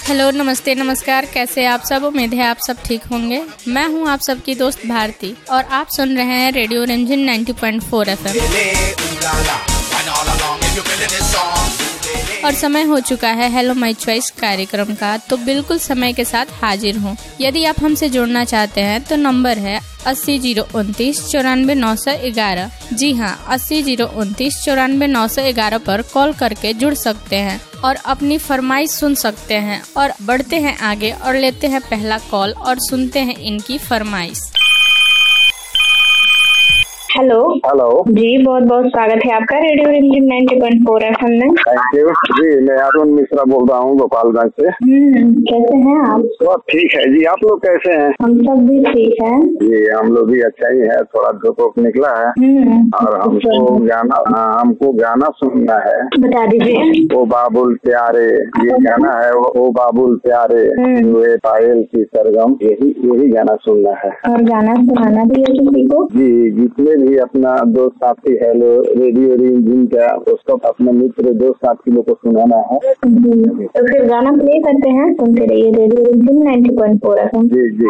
Hello, नमस्ते, नमस्कार। कैसे आप सब? उम्मीद है आप सब ठीक होंगे। मैं हूं आप सबकी दोस्त भारती और आप सुन रहे हैं रेडियो रंजन 90.4 FM। और समय हो चुका है हेलो माय चॉइस कार्यक्रम का, तो बिल्कुल समय के साथ हाजिर हूँ। यदि आप हमसे जुड़ना चाहते हैं तो नंबर है 80 029 94 911। जी हाँ, 80 029 94 911 पर कॉल करके जुड़ सकते हैं और अपनी फरमाइश सुन सकते हैं। और बढ़ते हैं आगे और लेते हैं पहला कॉल और सुनते हैं इनकी फरमाइश। हेलो जी, बहुत बहुत स्वागत है आपका रेडियो रंजन 90.4 FM में। थैंक यू जी। मैं अरुण मिश्रा बोल रहा हूँ गोपालगंज से। कैसे हैं आप? तो ठीक है जी। आप लोग कैसे हैं? हम सब भी ठीक है जी, हम लोग भी अच्छा ही है। थोड़ा धूप निकला है और हमको गाना सुनना है। बता दीजिए। ओ बाबुल प्यारे, ये गाना है। ओ बाबुल प्यारे हुए पायल की सरगम, यही गाना सुनना है। और गाना सुनाना भी है किसी को? जी, जितने भी अपना दोस्त साथी है रेडियो रंजन का, उसको अपने मित्र दोस्त साथी लोग को सुनाना है। तो फिर गाना प्ले करते हैं, सुनते रहिए रेडियो रंजन 90.4 FM। जी जी।